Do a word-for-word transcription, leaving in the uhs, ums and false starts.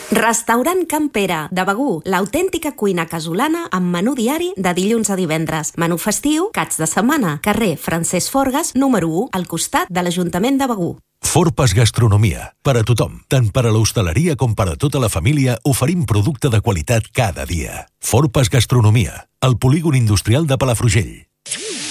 Restaurant Can Pere, de Begur, l'autèntica cuina casolana amb menú diari de dilluns a divendres. Menú festiu, caps de setmana, carrer Francesc Forgas, número u, al costat de l'Ajuntament de Begur. Forpas Gastronomia, per a tothom, tant per a l'hostaleria com per a tota la família, oferim producte de qualitat cada dia. Forpas Gastronomia, al polígon industrial de Palafrugell.